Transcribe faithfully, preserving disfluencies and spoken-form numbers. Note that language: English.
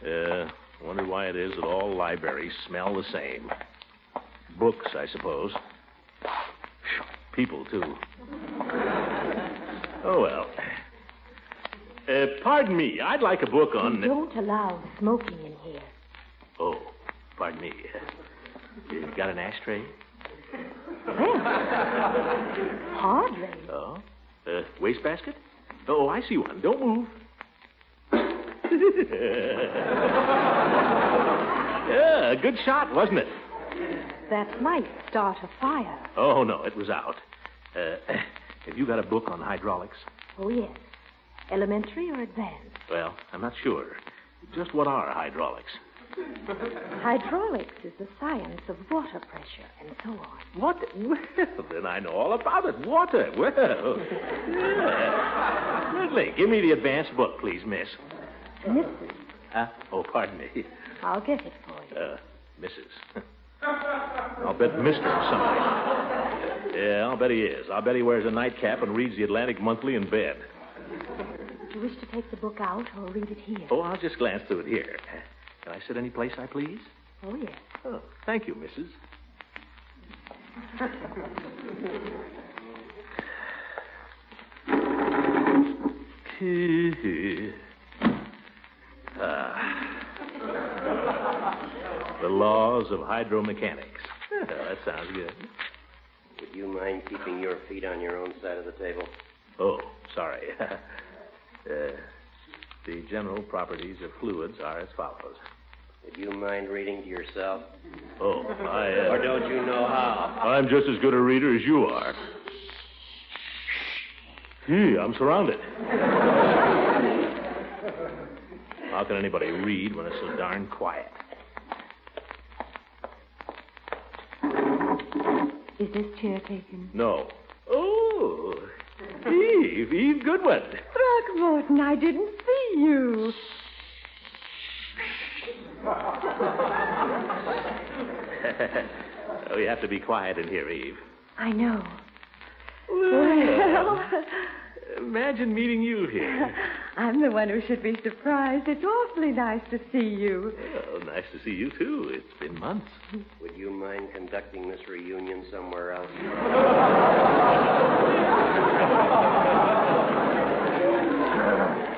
Uh, wonder why it is that all libraries smell the same. Books, I suppose. People, too. Oh, well. Uh, pardon me. I'd like a book on... We don't allow smoking in here. Oh, pardon me. You got an ashtray? Well, hardly. Oh? Uh, wastebasket? Oh, I see one. Don't move. Yeah, good shot, wasn't it? That might start a fire. Oh, no, it was out. Uh, have you got a book on hydraulics? Oh, yes. Elementary or advanced? Well, I'm not sure. Just what are hydraulics? Hydraulics is the science of water pressure and so on. What? Well, then I know all about it. Water. Well, yeah. Certainly. Give me the advanced book, please, miss. Missus Uh, oh, pardon me. I'll get it for you. Uh, Missus I'll bet Mister something. Yeah, I'll bet he is. I'll bet he wears a nightcap and reads the Atlantic Monthly in bed. Do you wish to take the book out or read it here? Oh, I'll just glance through it here. Can I sit any place I please? Oh, yes. Oh, thank you, Missus ah. The laws of hydromechanics. Oh, that sounds good. Would you mind keeping your feet on your own side of the table? Oh, sorry. uh, the general properties of fluids are as follows. Would you mind reading to yourself? Oh, I... Uh, or don't you know how? I'm just as good a reader as you are. Gee, I'm surrounded. How can anybody read when it's so darn quiet? Is this chair taken? No. Oh, Eve, Eve Goodwin. Throckmorton, I didn't see you. Oh, you have to be quiet in here, Eve. I know. Well, imagine meeting you here. I'm the one who should be surprised. It's awfully nice to see you. Well, nice to see you, too. It's been months. Would you mind conducting this reunion somewhere else?